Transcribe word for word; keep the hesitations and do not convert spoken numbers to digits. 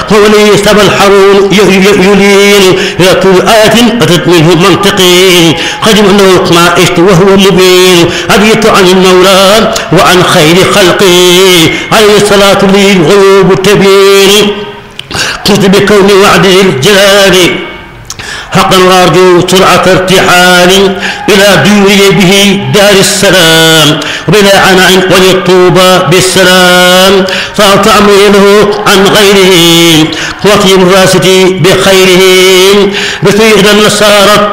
هو ليس الحرون يلين إلى طول آية أتت منه منطقي خدم أنه ما عشت وهو مبين أبيت عن المولى وعن خير خلقه عليه الصلاة للغيوب تبين قلت بكون وعد الجلال حقا وارجو سرعة ارتحال إلى دوري به دار السلام وبلا عناء وللطوبى بالسلام صارت أمري له عن غيره وفي مراسة بخيره بسيد النصارى